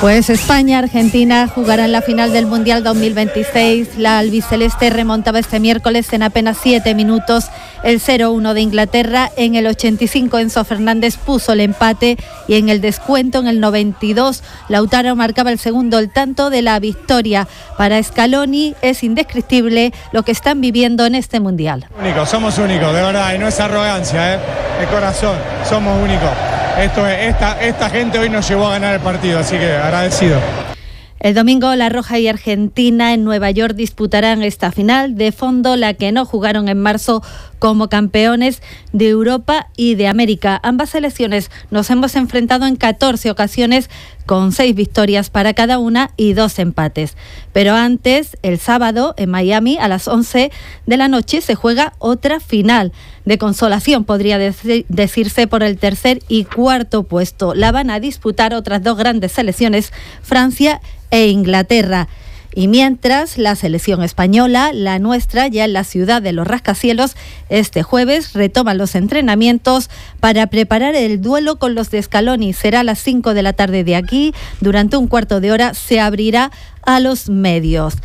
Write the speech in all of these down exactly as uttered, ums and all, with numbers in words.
Pues España, Argentina jugarán la final del Mundial dos mil veintiséis. La albiceleste remontaba este miércoles en apenas siete minutos el cero uno de Inglaterra. En el ochenta y cinco Enzo Fernández puso el empate y en el descuento en el noventa y dos Lautaro marcaba el segundo. El tanto de la victoria para Scaloni es indescriptible lo que están viviendo en este Mundial. Únicos, somos únicos, de verdad, y no es arrogancia, ¿eh? Es corazón, somos únicos. Esto es, esta, esta gente hoy nos llevó a ganar el partido, así que agradecido. El domingo La Roja y Argentina en Nueva York disputarán esta final. De fondo la que no jugaron en marzo como campeones de Europa y de América. Ambas selecciones nos hemos enfrentado en catorce ocasiones con seis victorias para cada una y dos empates. Pero antes, el sábado en Miami a las once de la noche se juega otra final de consolación, podría dec- decirse, por el tercer y cuarto puesto. La van a disputar otras dos grandes selecciones, Francia e Inglaterra. Y mientras, la selección española, la nuestra, ya en la ciudad de los rascacielos, este jueves retoman los entrenamientos para preparar el duelo con los de Scaloni. Será a las cinco de la tarde de aquí. Durante un cuarto de hora se abrirá a los medios.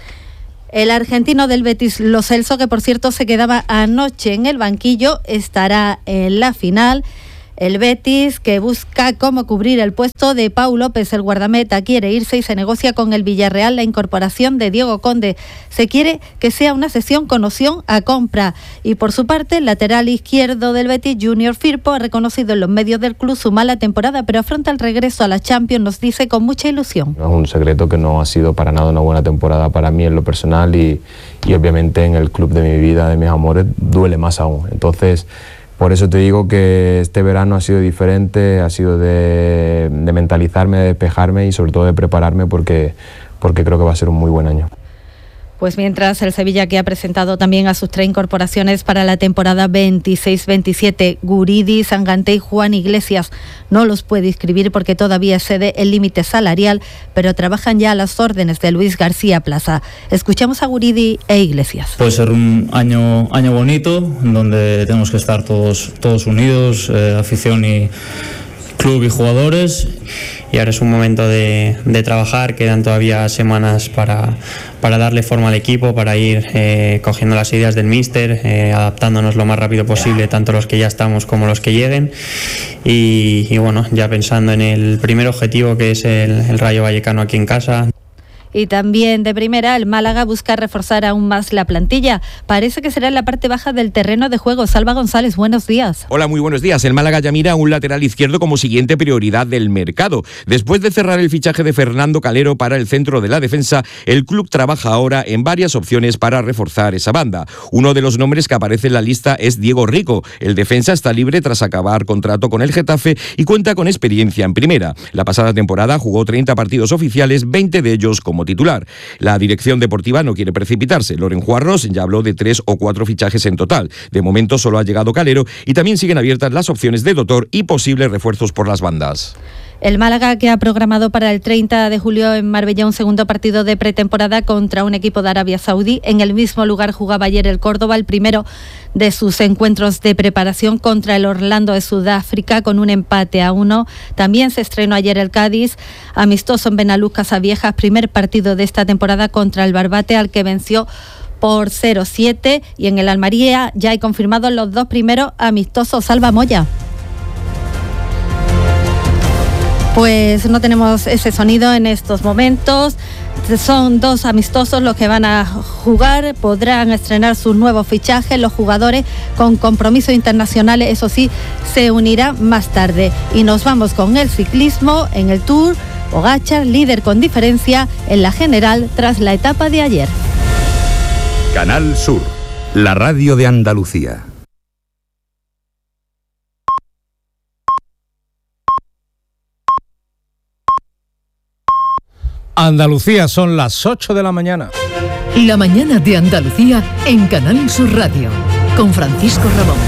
El argentino del Betis, Lo Celso, que por cierto se quedaba anoche en el banquillo, estará en la final. El Betis, que busca cómo cubrir el puesto de Pau López, el guardameta, quiere irse y se negocia con el Villarreal la incorporación de Diego Conde. Se quiere que sea una cesión con opción a compra. Y por su parte, el lateral izquierdo del Betis, Junior Firpo, ha reconocido en los medios del club su mala temporada, pero afronta el regreso a la Champions, nos dice, con mucha ilusión. No es un secreto que no ha sido para nada una buena temporada para mí en lo personal y, y obviamente en el club de mi vida, de mis amores, duele más aún. Entonces, por eso te digo que este verano ha sido diferente, ha sido de, de mentalizarme, de despejarme y sobre todo de prepararme porque, porque creo que va a ser un muy buen año. Pues mientras el Sevilla, que ha presentado también a sus tres incorporaciones para la temporada veintiséis veintisiete, Guridi, Sangante y Juan Iglesias, no los puede inscribir porque todavía excede el límite salarial, pero trabajan ya a las órdenes de Luis García Plaza. Escuchamos a Guridi e Iglesias. Puede ser un año, año bonito, donde tenemos que estar todos, todos unidos, eh, afición y club y jugadores. Y ahora es un momento de, de trabajar, quedan todavía semanas para, para darle forma al equipo, para ir eh, cogiendo las ideas del míster, eh, adaptándonos lo más rápido posible, tanto los que ya estamos como los que lleguen. Y, y bueno, ya pensando en el primer objetivo, que es el, el Rayo Vallecano aquí en casa. Y también de primera, el Málaga busca reforzar aún más la plantilla. Parece que será en la parte baja del terreno de juego. Salva González, buenos días. Hola, muy buenos días. El Málaga ya mira a un lateral izquierdo como siguiente prioridad del mercado. Después de cerrar el fichaje de Fernando Calero para el centro de la defensa, el club trabaja ahora en varias opciones para reforzar esa banda. Uno de los nombres que aparece en la lista es Diego Rico. El defensa está libre tras acabar contrato con el Getafe y cuenta con experiencia en primera. La pasada temporada jugó treinta partidos oficiales, veinte de ellos como titular. La dirección deportiva no quiere precipitarse. Loren Juarros ya habló de tres o cuatro fichajes en total. De momento solo ha llegado Calero y también siguen abiertas las opciones de Dotor y posibles refuerzos por las bandas. El Málaga, que ha programado para el treinta de julio en Marbella un segundo partido de pretemporada contra un equipo de Arabia Saudí. En el mismo lugar jugaba ayer el Córdoba, el primero de sus encuentros de preparación contra el Orlando de Sudáfrica, con un empate a uno. También se estrenó ayer el Cádiz, amistoso en Benaluz Casaviejas, primer partido de esta temporada contra el Barbate, al que venció por cero siete. Y en el Almería ya hay confirmados los dos primeros amistosos. Salva Moya. Pues no tenemos ese sonido en estos momentos. Son dos amistosos los que van a jugar. Podrán estrenar sus nuevos fichajes. Los jugadores con compromisos internacionales, eso sí, se unirán más tarde. Y nos vamos con el ciclismo en el Tour. Pogačar, líder con diferencia en la general tras la etapa de ayer. Canal Sur, la radio de Andalucía. Andalucía, son las ocho de la mañana. La mañana de Andalucía en Canal Sur Radio, con Francisco Ramón.